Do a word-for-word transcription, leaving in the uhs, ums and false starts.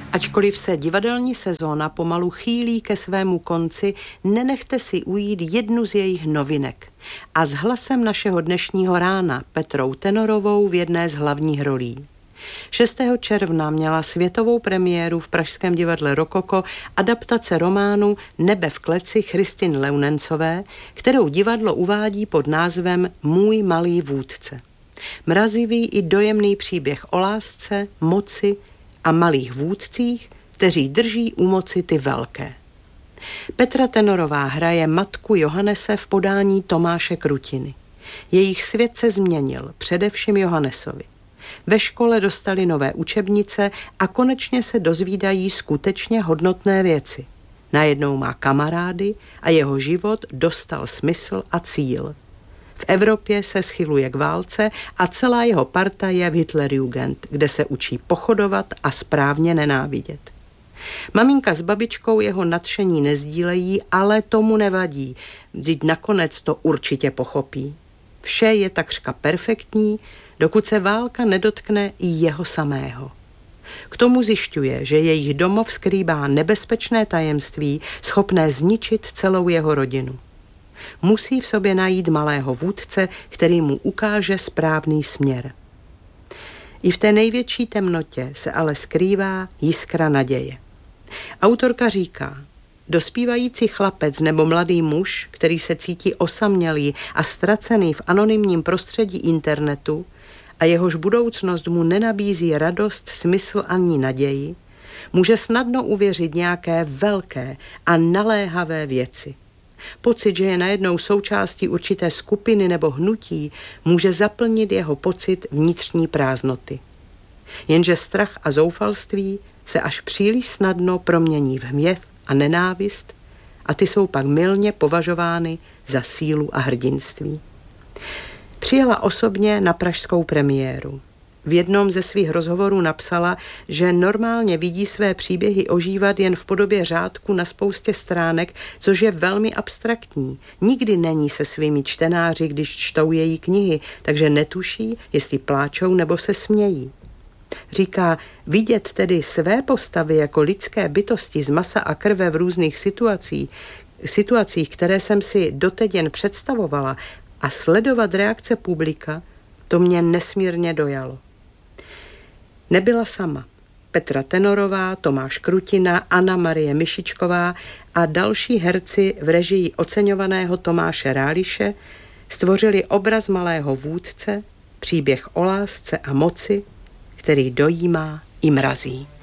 Ačkoliv se divadelní sezóna pomalu chýlí ke svému konci, nenechte si ujít jednu z jejich novinek. A s hlasem našeho dnešního rána, Petrou Tenorovou v jedné z hlavních rolí. šestého června měla světovou premiéru v pražském divadle Rokoko adaptace románu Nebe v kleci Christine Leunencové, kterou divadlo uvádí pod názvem Můj malý vůdce. Mrazivý i dojemný příběh o lásce, moci a malých vůdcích, kteří drží u moci ty velké. Petra Tenorová hraje matku Johannese v podání Tomáše Krutiny. Jejich svět se změnil, především Johannesovi. Ve škole dostali nové učebnice a konečně se dozvídají skutečně hodnotné věci. Najednou má kamarády a jeho život dostal smysl a cíl. V Evropě se schyluje k válce a celá jeho parta je v Hitlerjugend, kde se učí pochodovat a správně nenávidět. Maminka s babičkou jeho nadšení nezdílejí, ale tomu nevadí, vždyť nakonec to určitě pochopí. Vše je takřka perfektní, dokud se válka nedotkne i jeho samého. K tomu zjišťuje, že jejich domov skrývá nebezpečné tajemství, schopné zničit celou jeho rodinu. Musí v sobě najít malého vůdce, který mu ukáže správný směr. I v té největší temnotě se ale skrývá jiskra naděje. Autorka říká, dospívající chlapec nebo mladý muž, který se cítí osamělý a ztracený v anonymním prostředí internetu a jehož budoucnost mu nenabízí radost, smysl ani naději, může snadno uvěřit nějaké velké a naléhavé věci. Pocit, že je najednou součástí určité skupiny nebo hnutí, může zaplnit jeho pocit vnitřní prázdnoty. Jenže strach a zoufalství se až příliš snadno promění v hněv a nenávist a ty jsou pak mylně považovány za sílu a hrdinství. Přijela osobně na pražskou premiéru. V jednom ze svých rozhovorů napsala, že normálně vidí své příběhy ožívat jen v podobě řádku na spoustě stránek, což je velmi abstraktní. Nikdy není se svými čtenáři, když čtou její knihy, takže netuší, jestli pláčou nebo se smějí. Říká, vidět tedy své postavy jako lidské bytosti z masa a krve v různých situacích, situacích, které jsem si doteď jen představovala, a sledovat reakce publika, to mě nesmírně dojalo. Nebyla sama. Petra Tenorová, Tomáš Krutina, Anna Marie Myšičková a další herci v režii oceňovaného Tomáše Ráliše stvořili obraz malého vůdce, příběh o lásce a moci, který dojímá i mrazí.